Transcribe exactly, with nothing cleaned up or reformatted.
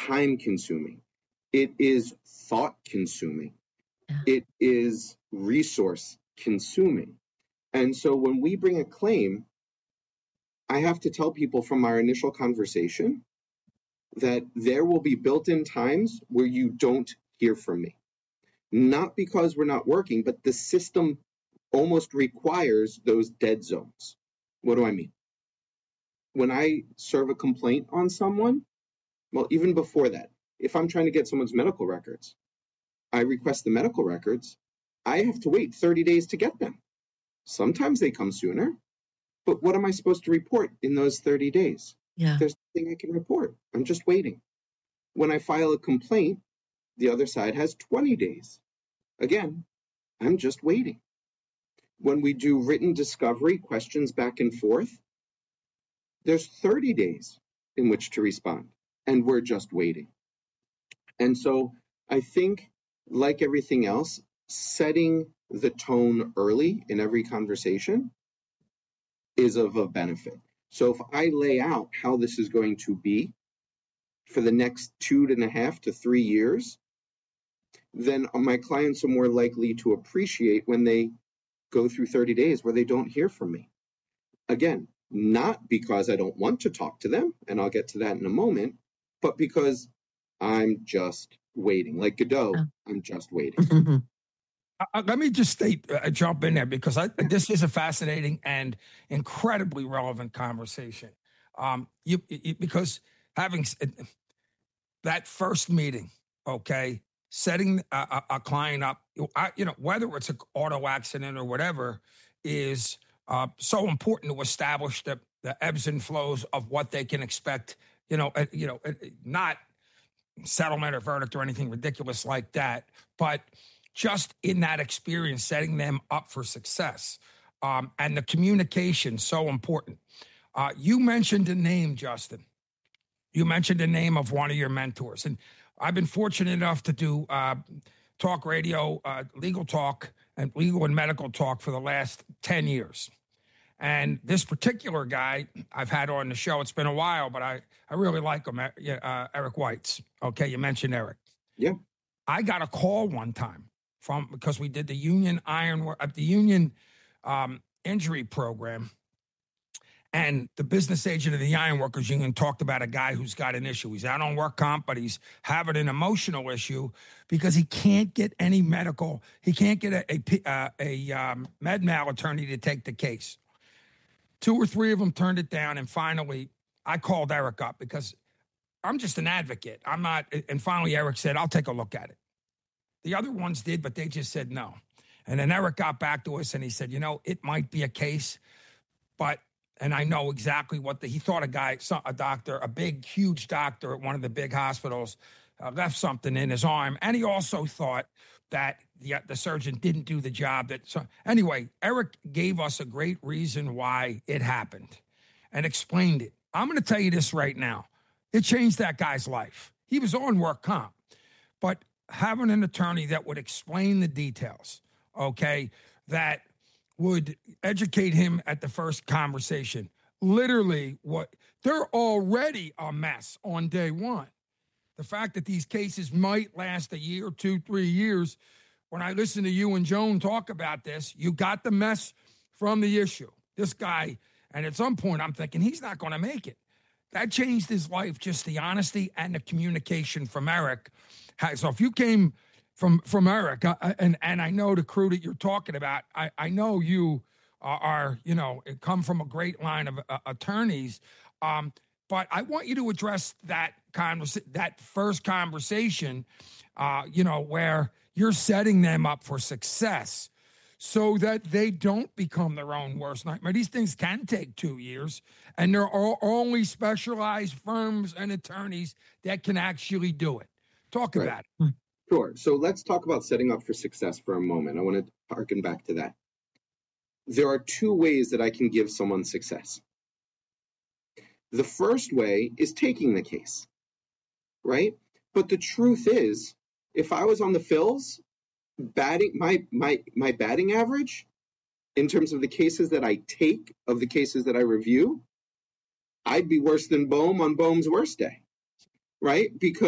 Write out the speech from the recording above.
time consuming. It is thought consuming. Yeah. It is resource consuming. And so when we bring a claim, I have to tell people from our initial conversation that there will be built-in times where you don't hear from me. Not because we're not working, but the system almost requires those dead zones. What do I mean? When I serve a complaint on someone, well, even before that, if I'm trying to get someone's medical records, I request the medical records, I have to wait thirty days to get them. Sometimes they come sooner, but what am I supposed to report in those thirty days? Yeah. There's nothing I can report. I'm just waiting. When I file a complaint, the other side has twenty days. Again, I'm just waiting. When we do written discovery, questions back and forth, there's thirty days in which to respond, and we're just waiting. And so I think, like everything else, setting the tone early in every conversation is of a benefit. So if I lay out how this is going to be for the next two and a half to three years, then my clients are more likely to appreciate when they go through thirty days where they don't hear from me. Again, not because I don't want to talk to them, and I'll get to that in a moment, but because I'm just waiting. Like Godot, Yeah. I'm just waiting. Uh, let me just state, uh, jump in there, because I, this is a fascinating and incredibly relevant conversation. Um, you, you because having s- that first meeting, okay, setting a, a, a client up, I, you know, whether it's an auto accident or whatever, is uh, so important to establish the, the ebbs and flows of what they can expect. You know, uh, you know, uh, not settlement or verdict or anything ridiculous like that, but just in that experience, setting them up for success. Um, and the communication, so important. Uh, you mentioned a name, Justin. You mentioned the name of one of your mentors. And I've been fortunate enough to do uh, talk radio, uh, legal talk, and legal and medical talk for the last ten years. And this particular guy I've had on the show, it's been a while, but I, I really like him, uh, Eric Weitz. Okay, you mentioned Eric. Yeah. I got a call one time from, because we did the union iron, uh, the union um, injury program, and the business agent of the Ironworkers Union talked about a guy who's got an issue. He's out on work comp, but he's having an emotional issue because he can't get any medical, he can't get a, a, uh, a um, med mal attorney to take the case. Two or three of them turned it down, and finally I called Eric up because I'm just an advocate. I'm not, and finally Eric said, I'll take a look at it. The other ones did, but they just said no. And then Eric got back to us and he said, you know, it might be a case, but, and I know exactly what the, he thought a guy, a doctor, a big, huge doctor at one of the big hospitals uh, left something in his arm. And he also thought that the, the surgeon didn't do the job. That so Anyway, Eric gave us a great reason why it happened and explained it. I'm going to tell you this right now. It changed that guy's life. He was on work comp, but having an attorney that would explain the details, okay, that would educate him at the first conversation. Literally, what they're already a mess on day one. The fact that these cases might last a year, two, three years. When I listen to you and Joan talk about this, you got the mess from the issue. This guy, and at some point I'm thinking he's not going to make it. That changed his life, just the honesty and the communication from Eric. So if you came from from Eric, uh, and and I know the crew that you're talking about, I, I know you are, are, you know, come from a great line of uh, attorneys, um, but I want you to address that conversa- that first conversation, uh, you know, where you're setting them up for success so that they don't become their own worst nightmare. These things can take two years, and there are only specialized firms and attorneys that can actually do it. Talk Right. about it. Sure. So let's talk about setting up for success for a moment. I want to harken back to that. There are two ways that I can give someone success. The first way is taking the case, right? But the truth is, if I was on the Phils, batting my my my batting average in terms of the cases that I take, of the cases that I review, I'd be worse than Bohm on Bohm's worst day, right? Because